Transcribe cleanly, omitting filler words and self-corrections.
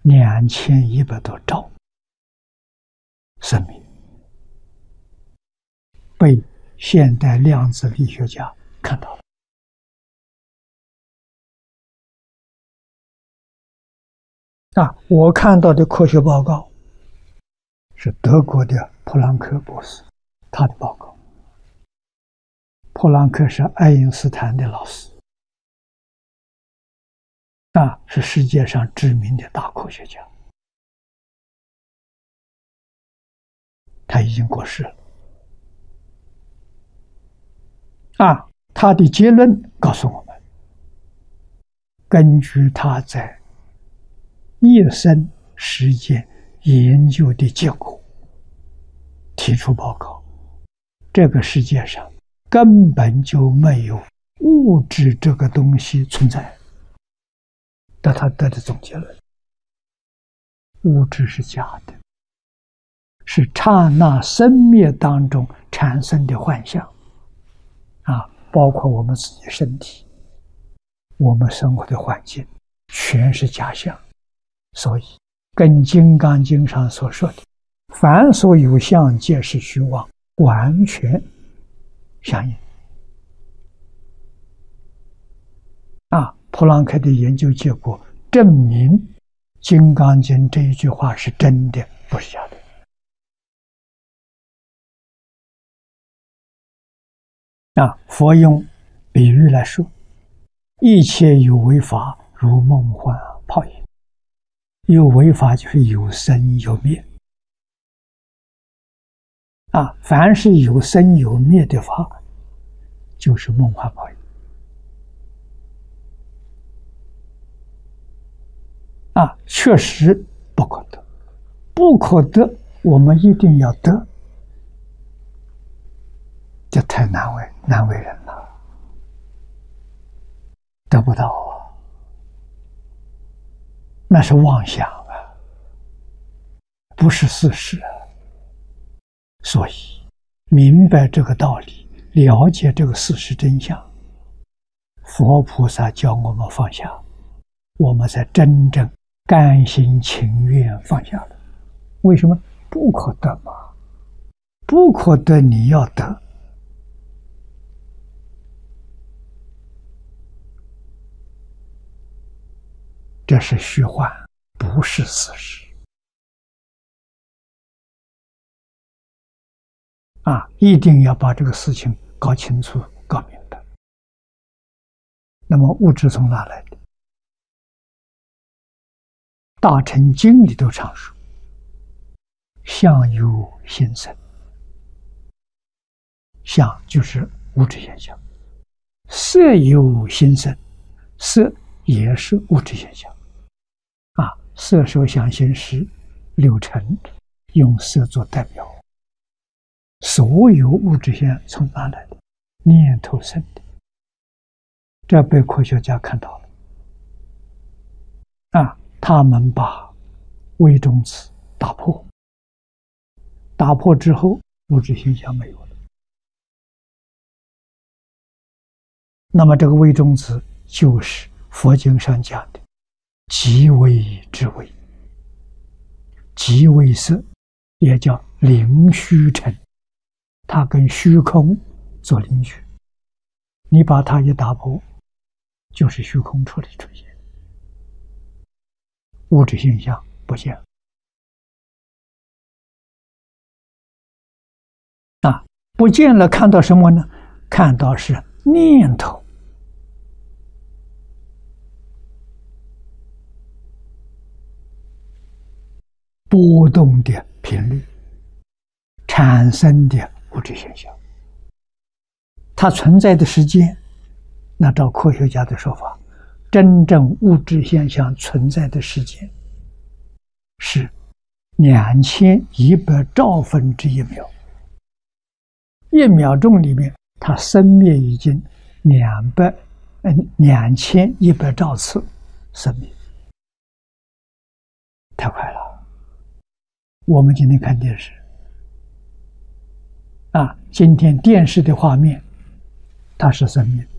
2100多兆生命，被现代量子力学家看到了。我看到的科学报告是德国的普朗克博士他的报告。普朗克是爱因斯坦的老师，是世界上知名的大科学家。他已经过世了。他的结论告诉我们，根据他在夜深时间研究的结果，提出报告，这个世界上根本就没有物质这个东西存在。他得的总结论，物质是假的，是刹那生灭当中产生的幻象，包括我们自己身体，我们生活的环境，全是假象。所以跟《金刚经》上所说的凡所有相皆是虚妄完全相应。普朗克的研究结果证明《金刚经》这一句话是真的，不是假的。佛用比喻来说，一切有为法如梦幻泡影。有为法就是有生有灭，凡是有生有灭的法，就是梦幻泡影。确实不可得，不可得，我们一定要得，这太难为人了，得不到那是妄想不是事实。所以明白这个道理，了解这个事实真相，佛菩萨教我们放下，我们才真正甘心情愿放下了。为什么？不可得嘛，不可得你要得。这是虚幻，不是事实。一定要把这个事情搞清楚、搞明白。那么物质从哪来的？大乘经里都常说，相由心生。相就是物质现象，色由心生，色也是物质现象。色受想行识六尘，用色做代表。所有物质现象从哪来的？念头生的。这被科学家看到了。他们把微中子打破，打破之后，物质现象没有了。那么这个微中子就是佛经上讲的极微之微，极微色也叫灵虚尘，它跟虚空做邻居，你把它一打破，就是虚空出现，物质现象不见了。不见了，看到什么呢？看到是念头。波动的频率产生的物质现象，它存在的时间，那照科学家的说法，真正物质现象存在的时间是2100兆分之一秒。1秒钟里面，它生灭已经2100兆次生灭，太快了。我们今天看电视，今天电视的画面，它是生灭，